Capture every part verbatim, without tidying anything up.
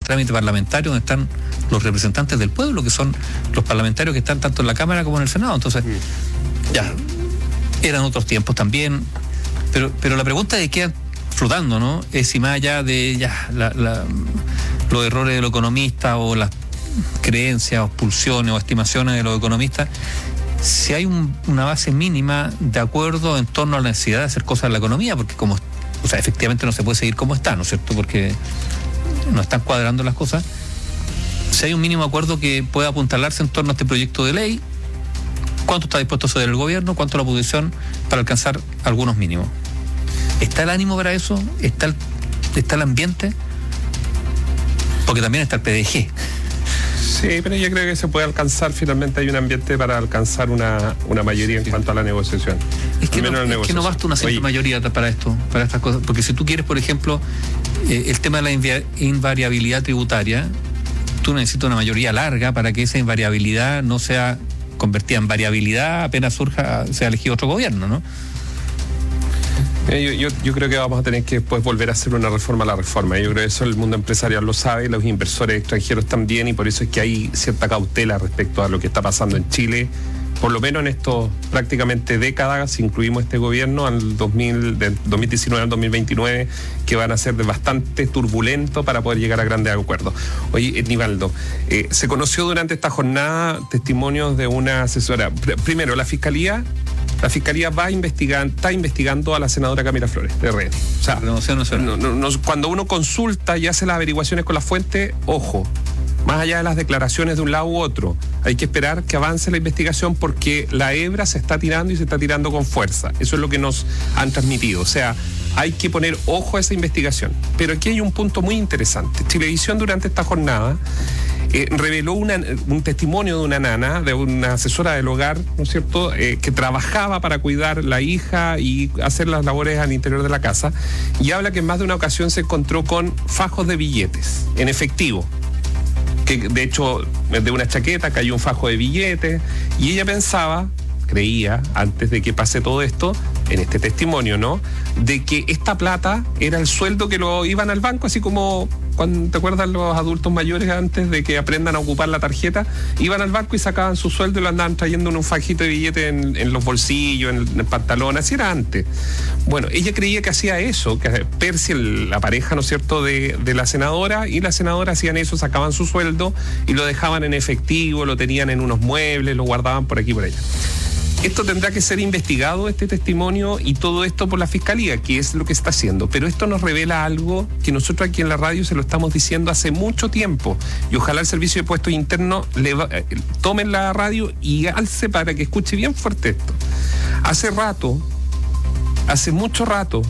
trámite parlamentario donde están los representantes del pueblo, que son los parlamentarios que están tanto en la Cámara como en el Senado. Entonces, mm. ya, eran otros tiempos también, pero, pero la pregunta que queda flotando, ¿no? Es si más allá de ya la, la, los errores de los economistas o las creencias o pulsiones o estimaciones de los economistas, si hay un, una base mínima de acuerdo en torno a la necesidad de hacer cosas en la economía, porque como, o sea, efectivamente no se puede seguir como está, ¿no es cierto? Porque no están cuadrando las cosas. Si hay un mínimo acuerdo que pueda apuntalarse en torno a este proyecto de ley, ¿cuánto está dispuesto a ceder el gobierno? ¿Cuánto la oposición para alcanzar algunos mínimos? ¿Está el ánimo para eso? ¿Está el, está el ambiente? Porque también está el P D G. Sí, pero yo creo que se puede alcanzar, finalmente hay un ambiente para alcanzar una, una mayoría en sí. cuanto a la negociación. Es que, no, es negociación. que no basta una simple Oye. mayoría para esto, para estas cosas, porque si tú quieres, por ejemplo, eh, el tema de la invi- invariabilidad tributaria, tú necesitas una mayoría larga para que esa invariabilidad no sea convertida en variabilidad apenas surja, sea elegido otro gobierno, ¿no? Yo, yo, yo creo que vamos a tener que después volver a hacer una reforma a la reforma. Yo creo que eso el mundo empresarial lo sabe, los inversores extranjeros también, y por eso es que hay cierta cautela respecto a lo que está pasando en Chile, por lo menos en estos prácticamente décadas, si incluimos este gobierno, al dos mil, del dos mil diecinueve al dos mil veintinueve, que van a ser de bastante turbulento para poder llegar a grandes acuerdos. Oye, Nivaldo, eh, se conoció durante esta jornada testimonios de una asesora. Primero, la Fiscalía La Fiscalía va a investigar, está investigando a la senadora Camila Flores, de R N. O sea, no, no, no, cuando uno consulta y hace las averiguaciones con la fuente, ojo, más allá de las declaraciones de un lado u otro, hay que esperar que avance la investigación porque la hebra se está tirando y se está tirando con fuerza. Eso es lo que nos han transmitido. O sea, hay que poner ojo a esa investigación. Pero aquí hay un punto muy interesante. Chilevisión durante esta jornada Eh, reveló una, un testimonio de una nana, de una asesora del hogar, ¿no es cierto?, eh, que trabajaba para cuidar la hija y hacer las labores al interior de la casa, y habla que en más de una ocasión se encontró con fajos de billetes en efectivo, que de hecho de una chaqueta cayó un fajo de billetes, y ella pensaba, creía, antes de que pase todo esto, en este testimonio, ¿no?, de que esta plata era el sueldo que lo iban al banco, así como cuando, ¿te acuerdas los adultos mayores antes de que aprendan a ocupar la tarjeta? Iban al banco y sacaban su sueldo y lo andaban trayendo en un fajito de billete en, en los bolsillos, en el, en el pantalón, así era antes. Bueno, ella creía que hacía eso, que Percy, el, la pareja, ¿no es cierto?, de, de la senadora, y la senadora hacían eso, sacaban su sueldo y lo dejaban en efectivo, lo tenían en unos muebles, lo guardaban por aquí y por allá. Esto tendrá que ser investigado, este testimonio, y todo esto por la Fiscalía, que es lo que está haciendo. Pero esto nos revela algo que nosotros aquí en la radio se lo estamos diciendo hace mucho tiempo. Y ojalá el Servicio de Puestos Internos le va, eh, tomen la radio y alce para que escuche bien fuerte esto. Hace rato, hace mucho rato,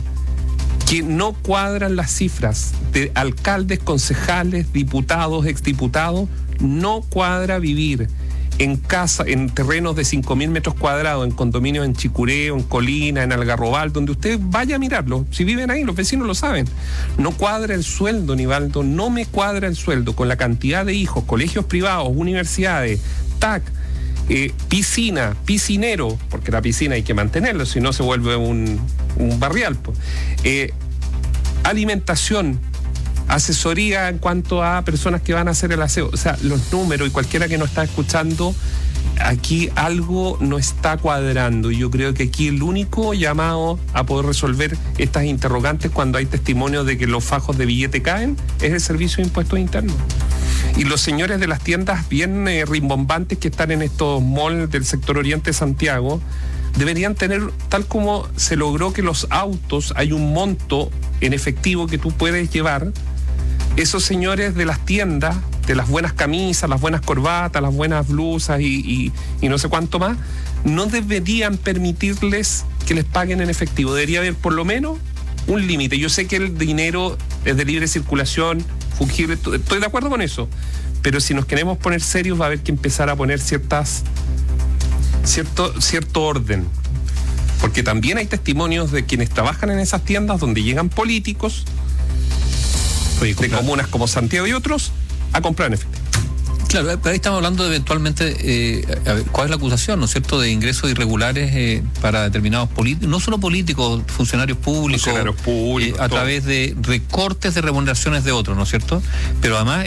que no cuadran las cifras de alcaldes, concejales, diputados, exdiputados. No cuadra vivir en casa, en terrenos de cinco mil metros cuadrados, en condominios en Chicureo, en Colina, en Algarrobal, donde usted vaya a mirarlo. Si viven ahí, los vecinos lo saben. No cuadra el sueldo, Nivaldo, no me cuadra el sueldo con la cantidad de hijos, colegios privados, universidades, T A C, eh, piscina, piscinero, porque la piscina hay que mantenerlo, si no se vuelve un, un barrial. Pues. Eh, alimentación, asesoría en cuanto a personas que van a hacer el aseo, o sea, los números, y cualquiera que nos está escuchando, aquí algo no está cuadrando. Yo creo que aquí el único llamado a poder resolver estas interrogantes cuando hay testimonios de que los fajos de billete caen es el Servicio de Impuestos Internos. Y los señores de las tiendas bien eh, rimbombantes que están en estos malls del sector oriente de Santiago deberían tener, tal como se logró que los autos, hay un monto en efectivo que tú puedes llevar. Esos señores de las tiendas, de las buenas camisas, las buenas corbatas, las buenas blusas y, y, y no sé cuánto más, no deberían permitirles que les paguen en efectivo. Debería haber por lo menos un límite. Yo sé que el dinero es de libre circulación, fungible, estoy de acuerdo con eso, pero si nos queremos poner serios va a haber que empezar a poner ciertas, cierto, cierto orden. Porque también hay testimonios de quienes trabajan en esas tiendas donde llegan políticos Oye, de comunas como Santiago y otros a comprar en efectivo. Claro, pero ahí estamos hablando de eventualmente, eh, a ver, ¿cuál es la acusación, no es cierto?, de ingresos irregulares eh, para determinados políticos, no solo políticos, funcionarios públicos, funcionarios públicos eh, a todo. Través de recortes de remuneraciones de otros, ¿no es cierto? Pero además